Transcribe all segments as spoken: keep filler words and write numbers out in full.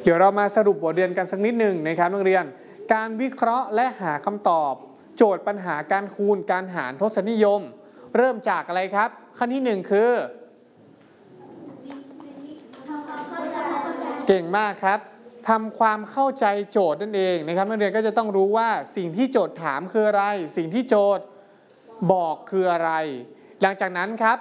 เดี๋ยวเรามาสรุปบทเรียนกันสักนิดหนึ่งนะครับนักเรียนการวิเคราะห์และหาคำตอบโจทย์ปัญหาการคูณการหารทศนิยมเริ่มจากอะไรครับขั้นที่หนึ่งคือเก่งมากครับทำความเข้าใจโจทย์นั่นเองนะครับนักเรียนก็จะต้องรู้ว่าสิ่งที่โจทย์ถามคืออะไรสิ่งที่โจทย์บอกคืออะไรหลังจากนั้นครับ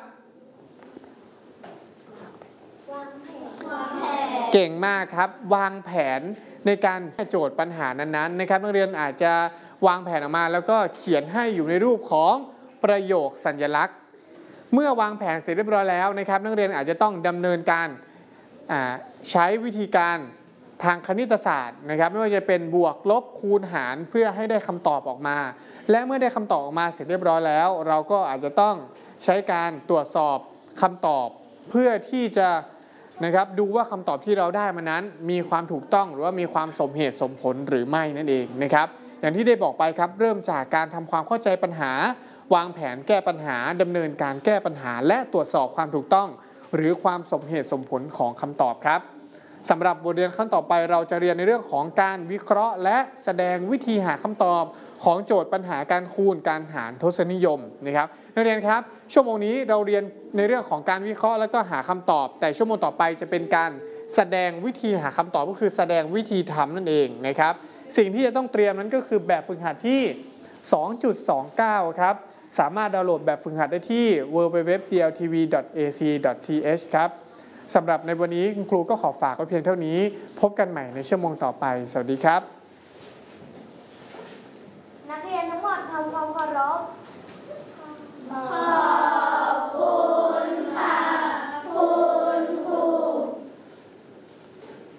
เก่งมากครับวางแผนในการโจทย์ปัญหานั้นๆนะครับนักเรียนอาจจะวางแผนออกมาแล้วก็เขียนให้อยู่ในรูปของประโยคสัญลักษณ์เมื่อวางแผนเสร็จเรียบร้อยแล้วนะครับนักเรียนอาจจะต้องดำเนินการใช้วิธีการทางคณิตศาสตร์นะครับไม่ว่าจะเป็นบวกลบคูณหารเพื่อให้ได้คำตอบออกมาและเมื่อได้คำตอบออกมาเสร็จเรียบร้อยแล้วเราก็อาจจะต้องใช้การตรวจสอบคำตอบเพื่อที่จะนะครับดูว่าคำตอบที่เราได้มานั้นมีความถูกต้องหรือว่ามีความสมเหตุสมผลหรือไม่นั่นเองนะครับอย่างที่ได้บอกไปครับเริ่มจากการทำความเข้าใจปัญหาวางแผนแก้ปัญหาดำเนินการแก้ปัญหาและตรวจสอบความถูกต้องหรือความสมเหตุสมผลของคำตอบครับสำหรับบทเรียนขั้นต่อไปเราจะเรียนในเรื่องของการวิเคราะห์และแสดงวิธีหาคำตอบของโจทย์ปัญหาการคูณการหารทศนิยมนะครับนักเรียนครับชั่วโมงนี้เราเรียนในเรื่องของการวิเคราะห์แล้วก็หาคำตอบแต่ชั่วโมงต่อไปจะเป็นการแสดงวิธีหาคำตอบก็คือแสดงวิธีทำนั่นเองนะครับสิ่งที่จะต้องเตรียมนั้นก็คือแบบฝึกหัดที่ สองจุดสองเก้า ครับสามารถดาวน์โหลดแบบฝึกหัดได้ที่ ดับเบิลยู ดับเบิลยู ดับเบิลยู ดอท ดี แอล ที วี ดอท เอ ซี ดอท ที เอช ครับสำหรับในวันนี้คุณครูก็ขอฝากไว้เพียงเท่านี้พบกันใหม่ในชั่วโมงต่อไปสวัสดีครับ